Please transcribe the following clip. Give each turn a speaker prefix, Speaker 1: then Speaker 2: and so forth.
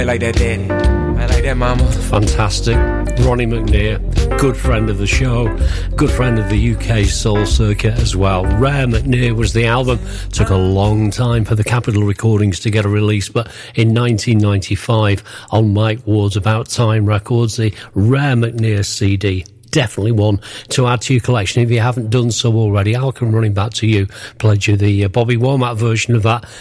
Speaker 1: I like that daddy. I like that mama.
Speaker 2: Fantastic. Ronnie McNair, good friend of the show, good friend of the UK soul circuit as well. Rare McNair was the album. Took a long time for the Capitol Recordings to get a release, but in 1995 on Mike Ward's About Time Records, the Rare McNair CD. Definitely one to add to your collection if you haven't done so already. I'll come running back to you. Played you the Bobby Womack version of that